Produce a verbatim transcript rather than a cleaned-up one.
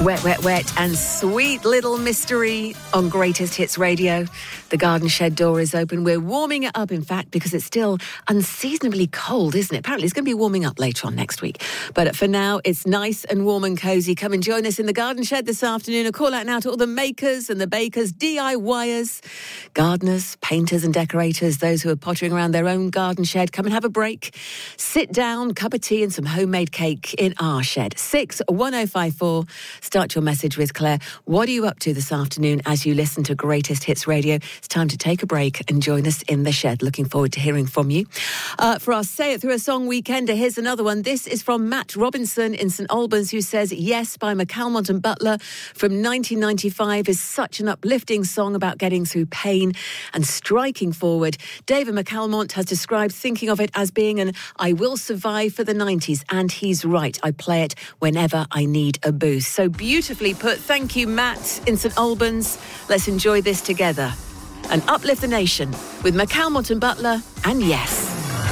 Wet, Wet, Wet and Sweet Little Mystery on Greatest Hits Radio. The garden shed door is open. We're warming it up, in fact, because it's still unseasonably cold, isn't it? Apparently, it's going to be warming up later on next week. But for now, it's nice and warm and cosy. Come and join us in the garden shed this afternoon. A call out now to all the makers and the bakers, DIYers, gardeners, painters and decorators, those who are pottering around their own garden shed. Come and have a break. Sit down, cup of tea and some homemade cake in our shed. six one oh five four. Start your message with Claire. What are you up to this afternoon as you listen to Greatest Hits Radio? It's time to take a break and join us in the shed. Looking forward to hearing from you. Uh, for our Say It Through a Song Weekender, here's another one. This is from Matt Robinson in St Albans, who says, Yes by McCalmont and Butler from nineteen ninety-five is such an uplifting song about getting through pain and striking forward. David McCalmont has described thinking of it as being an I will survive for the nineties, and he's right. I play it whenever I need a boost. So beautifully put. Thank you, Matt in St Albans. Let's enjoy this together and uplift the nation with McCalmont and Butler and Yes.